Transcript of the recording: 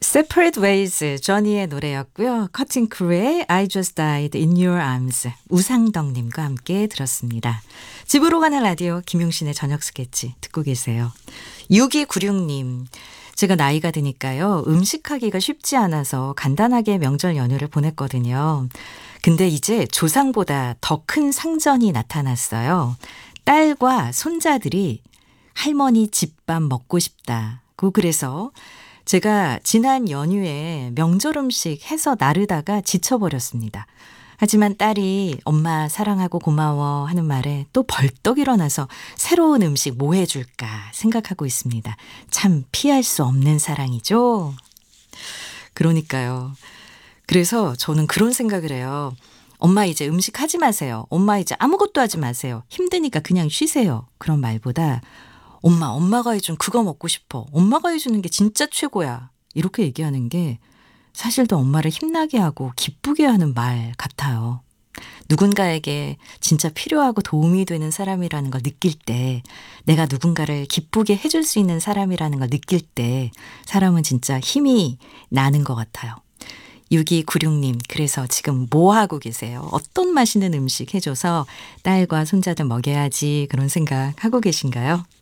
Separate Ways, 저니의 노래였고요. 커팅 크루의 I Just Died in Your Arms, 우상덕님과 함께 들었습니다. 집으로 가는 라디오 김용신의 저녁 스케치 듣고 계세요. 6296님, 제가 나이가 드니까요. 음식하기가 쉽지 않아서 간단하게 명절 연휴를 보냈거든요. 근데 이제 조상보다 더 큰 상전이 나타났어요. 딸과 손자들이 할머니 집밥 먹고 싶다고 그래서 제가 지난 연휴에 명절 음식 해서 나르다가 지쳐버렸습니다. 하지만 딸이 엄마 사랑하고 고마워 하는 말에 또 벌떡 일어나서 새로운 음식 뭐 해줄까 생각하고 있습니다. 참 피할 수 없는 사랑이죠. 그러니까요. 그래서 저는 그런 생각을 해요. 엄마 이제 음식 하지 마세요. 엄마 이제 아무것도 하지 마세요. 힘드니까 그냥 쉬세요. 그런 말보다 엄마가 해준 그거 먹고 싶어. 엄마가 해주는 게 진짜 최고야. 이렇게 얘기하는 게 사실 더 엄마를 힘나게 하고 기쁘게 하는 말 같아요. 누군가에게 진짜 필요하고 도움이 되는 사람이라는 걸 느낄 때, 내가 누군가를 기쁘게 해줄 수 있는 사람이라는 걸 느낄 때 사람은 진짜 힘이 나는 것 같아요. 6296님, 그래서 지금 뭐 하고 계세요? 어떤 맛있는 음식 해줘서 딸과 손자들 먹여야지 그런 생각 하고 계신가요?